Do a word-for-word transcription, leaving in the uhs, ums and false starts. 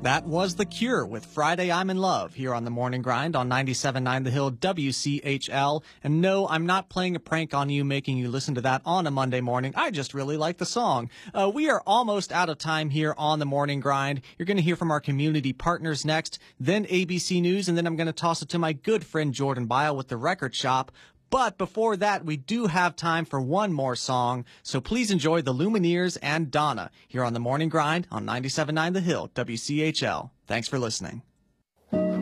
That was The Cure with Friday I'm in Love here on The Morning Grind on ninety-seven point nine The Hill W C H L. And no, I'm not playing a prank on you, making you listen to that on a Monday morning. I just really like the song. Uh, we are almost out of time here on The Morning Grind. You're going to hear from our community partners next, then A B C News, and then I'm going to toss it to my good friend Jordan Bile with The Record Shop. But before that, we do have time for one more song, so please enjoy the Lumineers and Donna here on The Morning Grind on ninety-seven point nine The Hill, W C H L. Thanks for listening.